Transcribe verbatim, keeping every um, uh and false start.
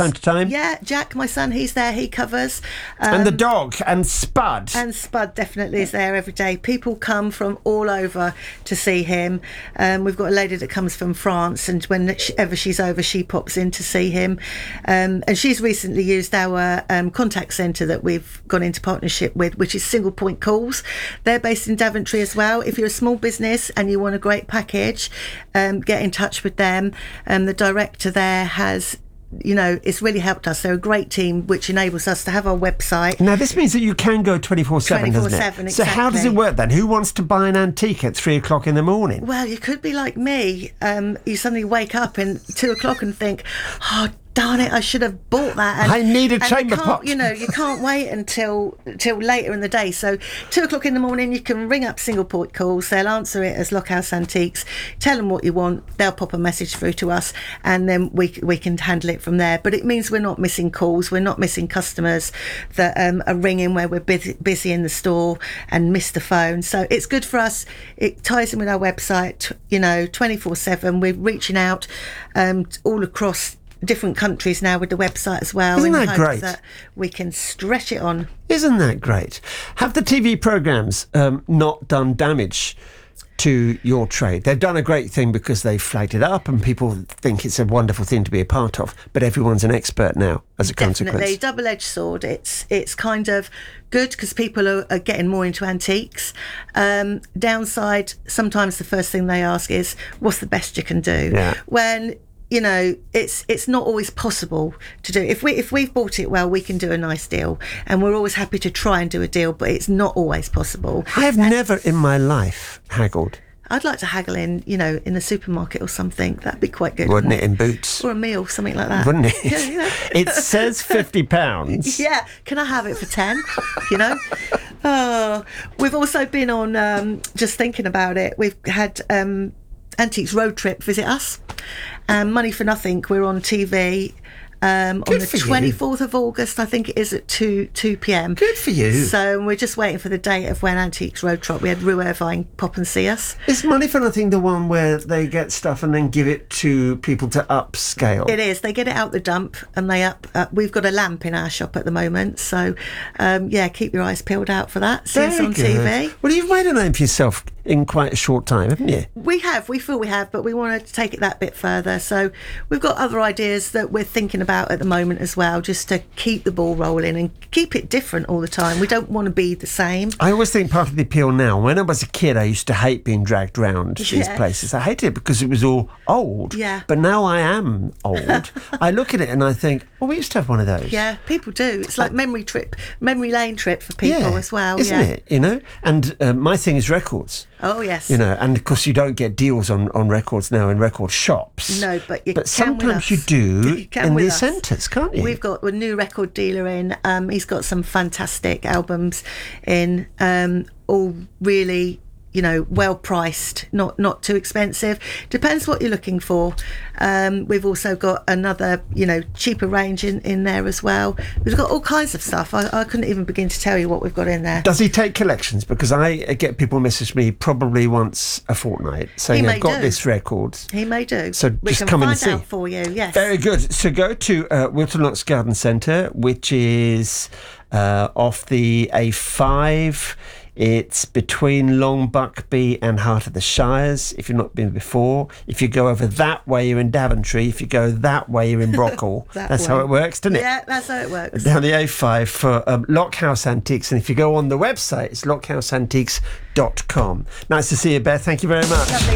time to time. Yeah, Jack, my son, he's there. He covers. Um, and the dog, and Spud. And Spud definitely is there every day. People come from all over to see him. Um, we've got a lady that comes from France, and whenever she's over, she pops in to see him. Um, and she's recently used our um, contact centre that we've gone into partnership with, which is Single Point Calls. They're based in Daventry as well. If you're a small business and you want a great package, um, get in touch with them. Um, the director there has, you know, it's really helped us. They're a great team, which enables us to have our website. Now, this means that you can go twenty-four seven, doesn't it? twenty-four seven, So exactly. how does it work then? Who wants to buy an antique at three o'clock in the morning? Well, you could be like me. Um, you suddenly wake up in two o'clock and think, oh, darn it, I should have bought that. And, I need a and chamber you can't, pot. You know, you can't wait until till later in the day. So two o'clock in the morning, you can ring up Single Point Calls. They'll answer it as Lockhouse Antiques. Tell them what you want. They'll pop a message through to us, and then we we can handle it from there. But it means we're not missing calls. We're not missing customers that um, are ringing where we're busy, busy in the store and miss the phone. So it's good for us. It ties in with our website, you know, twenty-four seven. We're reaching out um, all across different countries now with the website as well. Isn't in that hopes great? That we can stretch it on. Isn't that great? Have the T V programmes um, not done damage to your trade? They've done a great thing because they've flagged it up and people think it's a wonderful thing to be a part of, but everyone's an expert now as a Definitely. consequence. Double-edged sword. It's it's kind of good because people are, are getting more into antiques. Um, downside, sometimes the first thing they ask is, what's the best you can do? Yeah. When you know, it's it's not always possible to do. If we if we've bought it well, we can do a nice deal, and we're always happy to try and do a deal, but it's not always possible. I have never in my life haggled. I'd like to haggle in, you know, in the supermarket or something. That'd be quite good. Wouldn't it, in Boots? Or a meal, something like that. Wouldn't it? Yeah, you know. It says fifty pounds. Yeah, can I have it for ten? You know? Oh, we've also been on, um, just thinking about it, we've had um, Antiques Road Trip visit us. Um, Money for Nothing, we're on T V um, on the for you. twenty-fourth of August, I think it is, at two p.m. Good for you. So we're just waiting for the date of when Antiques Road Trip. We had Rue Irvine pop and see us. Is Money for Nothing the one where they get stuff and then give it to people to upscale? It is. They get it out the dump and they up. Uh, we've got a lamp in our shop at the moment, so um, yeah, keep your eyes peeled out for that. See us Very on good. T V. Well, you've made a name for yourself in quite a short time, haven't you? We have. We feel we have, but we want to take it that bit further. So we've got other ideas that we're thinking about at the moment as well, just to keep the ball rolling and keep it different all the time. We don't want to be the same. I always think part of the appeal now, when I was a kid, I used to hate being dragged round these Yeah. places. I hated it because it was all old. Yeah. But now I am old. I look at it and I think, well, we used to have one of those. Yeah, people do. It's like memory trip, memory lane trip for people Yeah, as well. isn't yeah. it? You know? And uh, my thing is records. Oh, yes. You know, and of course you don't get deals on, on records now in record shops. No, but you But can sometimes with you us. do You can in with the us. centres, can't you? We've got a new record dealer in. Um, he's got some fantastic albums in, um, all really, you know, well priced, not not too expensive. Depends what you're looking for. Um, we've also got another, you know, cheaper range in, in there as well. We've got all kinds of stuff. I, I couldn't even begin to tell you what we've got in there. Does he take collections? Because I get people message me probably once a fortnight saying, He may I've got do. this record. He may do. So we just can come in find and see. out for you. Yes. Very good. So go to uh, Wilton Locks Garden Centre, which is uh, off the A five. It's between Long Buckby and Heart of the Shires, if you've not been before. If you go over that way, you're in Daventry. If you go that way, you're in Brockall. That That's way. how it works, doesn't it? Yeah, that's how it works. Down the A five for um, Lockhouse Antiques. And if you go on the website, it's lockhouse antiques dot com. Nice to see you, Beth. Thank you very much. Lovely.